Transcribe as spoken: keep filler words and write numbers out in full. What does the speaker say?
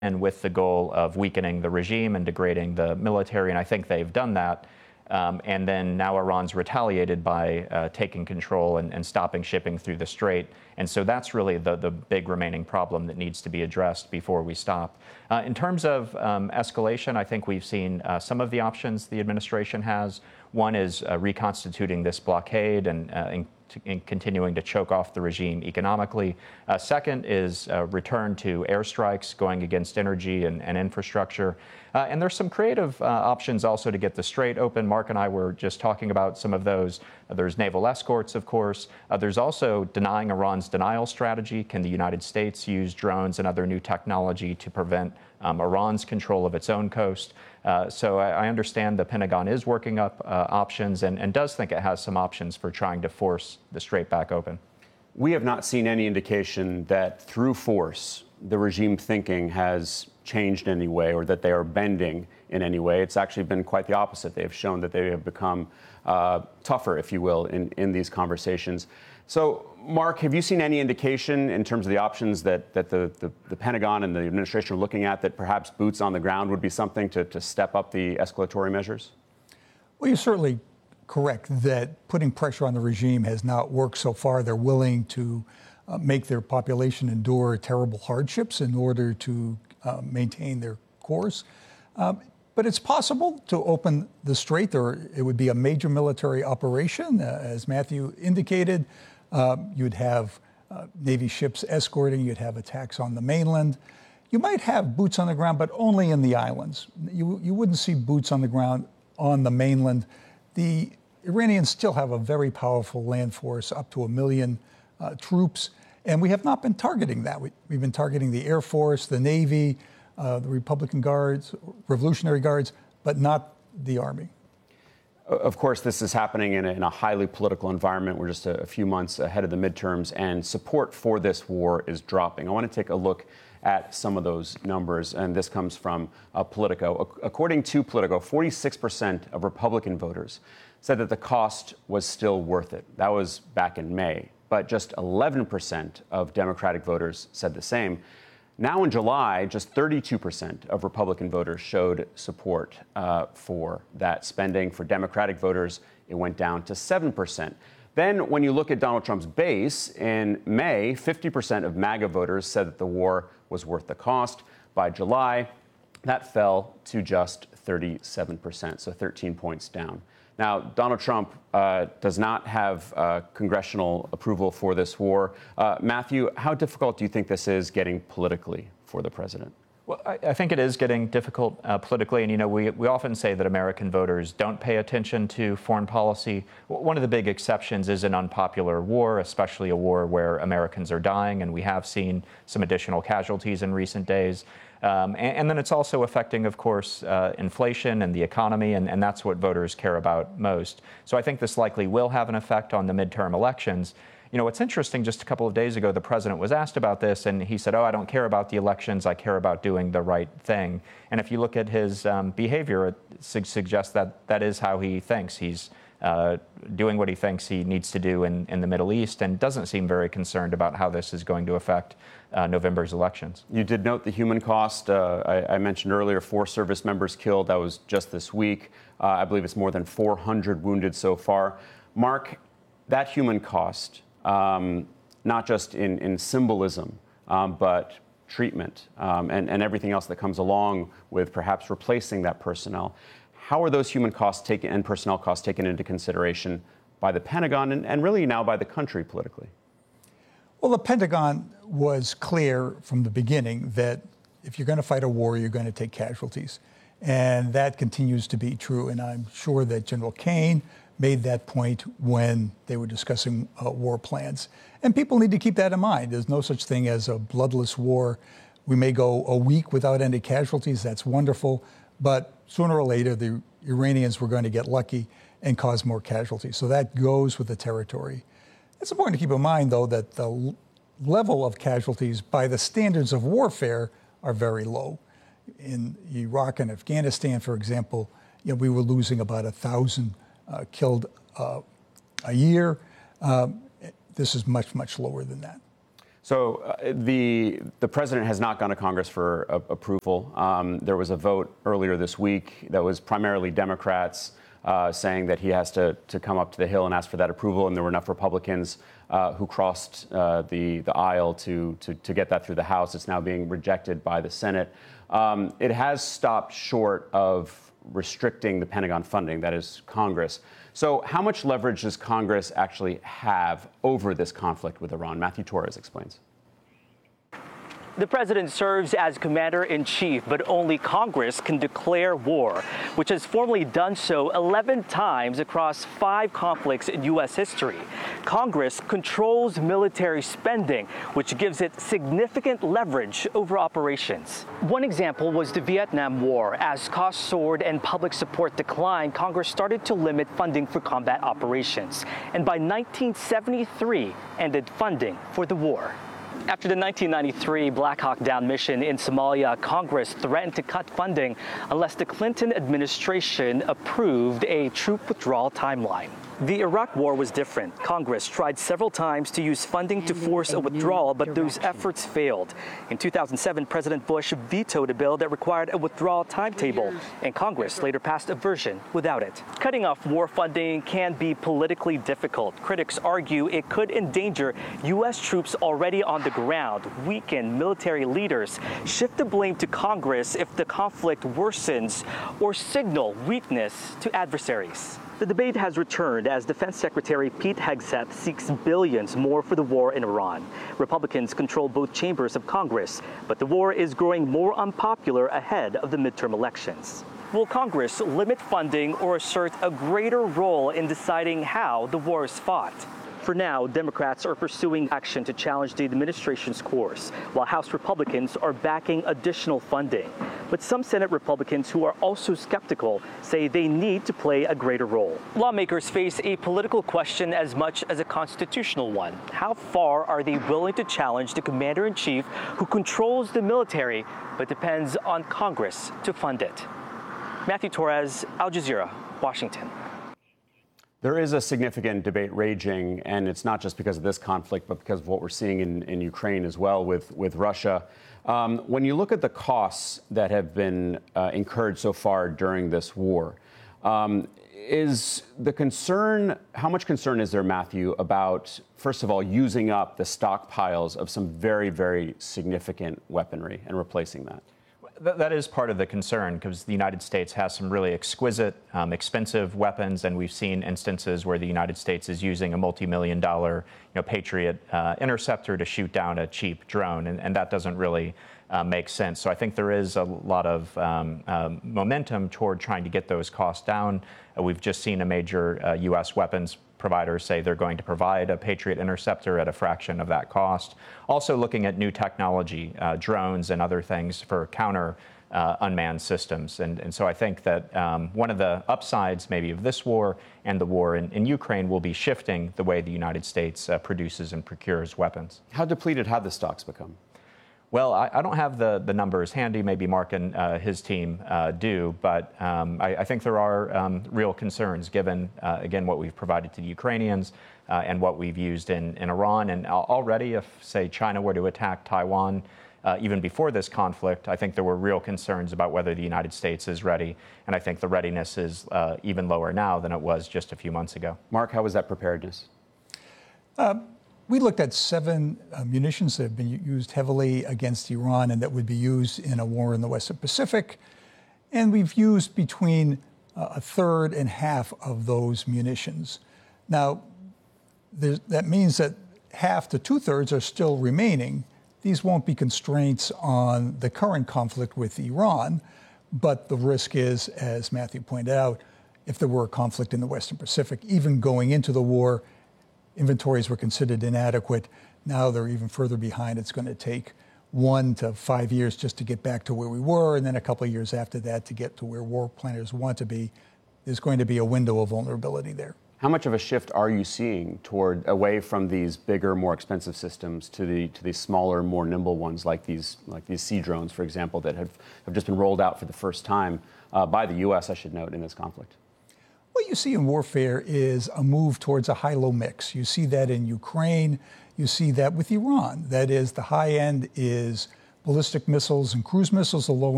and with the goal of weakening the regime and degrading the military, and I think they've done that. Um, and then now Iran's retaliated by uh, taking control and, and stopping shipping through the Strait. And so that's really the, the big remaining problem that needs to be addressed before we stop. Uh, in terms of um, escalation, I think we've seen uh, some of the options the administration has. One is uh, reconstituting this blockade and, uh, in, in continuing to choke off the regime economically. Uh, second is uh, return to airstrikes going against energy and, and infrastructure. Uh, and there's some creative uh, options also to get the Strait open. Mark and I were just talking about some of those. Uh, there's naval escorts, of course. Uh, there's also denying Iran's denial strategy. Can the United States use drones and other new technology to prevent um, Iran's control of its own coast? Uh, so I, I understand the Pentagon is working up uh, options and, and does think it has some options for trying to force the Strait back open. We have not seen any indication that through force the regime thinking has changed in any way or that they are bending in any way. It's actually been quite the opposite. They have shown that they have become uh, tougher, if you will, in, in these conversations. So, Mark, have you seen any indication in terms of the options that, that the, the, the Pentagon and the administration are looking at that perhaps boots on the ground would be something to, to step up the escalatory measures? Well, you're certainly correct that putting pressure on the regime has not worked so far. They're willing to uh, make their population endure terrible hardships in order to uh, maintain their course. Um, but it's possible to open the Strait. There, it would be a major military operation, uh, as Matthew indicated. Uh, you'd have uh, Navy ships escorting. You'd have attacks on the mainland. You might have boots on the ground, but only in the islands. You, you wouldn't see boots on the ground on the mainland. The Iranians still have a very powerful land force, up to a million uh, troops, and we have not been targeting that. We, we've been targeting the Air Force, the Navy, uh, the Republican Guards, Revolutionary Guards, but not the Army. Of course, this is happening in a, in a highly political environment. We're just a, a few months ahead of the midterms, and support for this war is dropping. I want to take a look at some of those numbers, and this comes from uh, Politico. According to Politico, forty-six percent of Republican voters said that the cost was still worth it. That was back in May, but just eleven percent of Democratic voters said the same. Now in July, just thirty-two percent of Republican voters showed support uh, for that spending. For Democratic voters, it went down to seven percent. Then when you look at Donald Trump's base, in May, fifty percent of MAGA voters said that the war was worth the cost. By July, that fell to just thirty-seven percent, so thirteen points down. Now, Donald Trump uh, does not have uh, congressional approval for this war. Uh, Matthew, how difficult do you think this is getting politically for the president? Well, I, I think it is getting difficult uh, politically. And, you know, we, we often say that American voters don't pay attention to foreign policy. One of the big exceptions is an unpopular war, especially a war where Americans are dying. And we have seen some additional casualties in recent days. Um, and, and then it's also affecting, of course, uh, inflation and the economy, and, and that's what voters care about most. So I think this likely will have an effect on the midterm elections. You know, what's interesting, just a couple of days ago, the president was asked about this, and he said, oh, I don't care about the elections. I care about doing the right thing. And if you look at his um, behavior, it su- suggests that that is how he thinks. He's uh, doing what he thinks he needs to do in, in the Middle East and doesn't seem very concerned about how this is going to affect uh, November's elections. You did note the human cost. Uh, I, I mentioned earlier four service members killed. That was just this week. Uh, I believe it's more than four hundred wounded so far. Mark, that human cost, um, not just in, in symbolism, um, but treatment um, and, and everything else that comes along with perhaps replacing that personnel. How are those human costs taken and personnel costs taken into consideration by the Pentagon and, and really now by the country politically? Well, the Pentagon was clear from the beginning that if you're going to fight a war, you're going to take casualties. And that continues to be true. And I'm sure that General Kane made that point when they were discussing uh, war plans. And people need to keep that in mind. There's no such thing as a bloodless war. We may go a week without any casualties. That's wonderful. But sooner or later, the Iranians were going to get lucky and cause more casualties. So that goes with the territory. It's important to keep in mind, though, that the l- level of casualties by the standards of warfare are very low. In Iraq and Afghanistan, for example, you know, we were losing about a thousand uh, killed uh, a year. Um, this is much, much lower than that. So So uh, the the president has not gone to Congress for uh, approval. Um, there was a vote earlier this week that was primarily Democrats uh, saying that he has to to come up to the Hill and ask for that approval, and there were enough Republicans uh, who crossed uh, the the aisle to, to to get that through the House. It's now being rejected by the Senate. Um, it has stopped short of restricting the Pentagon funding, that is Congress. So how much leverage does Congress actually have over this conflict with Iran? Matthew Torres explains. The president serves as commander-in-chief, but only Congress can declare war, which has formally done so eleven times across five conflicts in U S history. Congress controls military spending, which gives it significant leverage over operations. One example was the Vietnam War. As costs soared and public support declined, Congress started to limit funding for combat operations, and by nineteen seventy-three ended funding for the war. After the nineteen ninety-three Black Hawk Down mission in Somalia, Congress threatened to cut funding unless the Clinton administration approved a troop withdrawal timeline. The Iraq War was different. Congress tried several times to use funding to force a withdrawal, but those efforts failed. In two thousand seven, President Bush vetoed a bill that required a withdrawal timetable, and Congress later passed a version without it. Cutting off war funding can be politically difficult. Critics argue it could endanger U S troops already on the ground, weaken military leaders, shift the blame to Congress if the conflict worsens, or signal weakness to adversaries. The debate has returned as Defense Secretary Pete Hegseth seeks billions more for the war in Iran. Republicans control both chambers of Congress, but the war is growing more unpopular ahead of the midterm elections. Will Congress limit funding or assert a greater role in deciding how the war is fought? For now, Democrats are pursuing action to challenge the administration's course, while House Republicans are backing additional funding. But some Senate Republicans who are also skeptical say they need to play a greater role. Lawmakers face a political question as much as a constitutional one. How far are they willing to challenge the commander-in-chief who controls the military but depends on Congress to fund it? Matthew Torres, Al Jazeera, Washington. There is a significant debate raging, and it's not just because of this conflict, but because of what we're seeing in, in Ukraine as well with, with Russia. Um, when you look at the costs that have been uh, incurred so far during this war, um, is the concern, how much concern is there, Matthew, about, first of all, using up the stockpiles of some very, very significant weaponry and replacing that? That is part of the concern, because the United States has some really exquisite, um, expensive weapons, and we've seen instances where the United States is using a multi-million dollar, you know, Patriot uh, interceptor to shoot down a cheap drone, and, and that doesn't really uh, make sense. So I think there is a lot of um, um, momentum toward trying to get those costs down. Uh, we've just seen a major uh, U S weapons providers say they're going to provide a Patriot interceptor at a fraction of that cost. Also looking at new technology, uh, drones and other things for counter uh, unmanned systems. And, and so I think that um, one of the upsides maybe of this war and the war in, in Ukraine will be shifting the way the United States uh, produces and procures weapons. How depleted have the stocks become? Well, I, I don't have the, the numbers handy. Maybe Mark and uh, his team uh, do, but um, I, I think there are um, real concerns given, uh, again, what we've provided to the Ukrainians uh, and what we've used in, in Iran. And already, if, say, China were to attack Taiwan, uh, even before this conflict, I think there were real concerns about whether the United States is ready. And I think the readiness is uh, even lower now than it was just a few months ago. Mark, how was that preparedness? Uh, We looked at seven uh, munitions that have been used heavily against Iran and that would be used in a war in the Western Pacific. And we've used between uh, a third and half of those munitions. Now, that means that half to two-thirds are still remaining. These won't be constraints on the current conflict with Iran, but the risk is, as Matthew pointed out, if there were a conflict in the Western Pacific, even going into the war, inventories were considered inadequate. Now they're even further behind. It's going to take one to five years just to get back to where we were, and then a couple of years after that to get to where war planners want to be. There's going to be a window of vulnerability there. How much of a shift are you seeing toward away from these bigger, more expensive systems to the to these smaller, more nimble ones like these like these Sea drones, for example, that have, have just been rolled out for the first time uh, by the U S, I should note, in this conflict? What you see in warfare is a move towards a high-low mix. You see that in Ukraine. You see that with Iran. That is, the high end is ballistic missiles and cruise missiles. The low